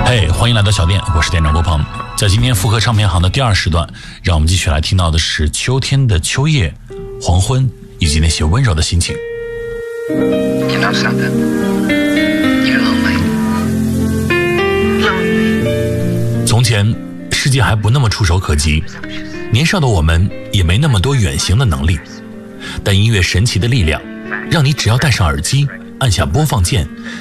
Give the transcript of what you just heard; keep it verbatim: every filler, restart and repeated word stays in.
嘿、hey, 欢迎来到小店，我是店长郭鹏。在今天复合唱片行的第二时段，让我们继续来听到的是秋天的秋叶、黄昏以及那些温柔的心情。 You know something? You're lonely. Lonely. 从前世界还不那么触手可及，年少的我们也没那么多远行的能力，但音乐神奇的力量让你只要戴上耳机，按下播放键，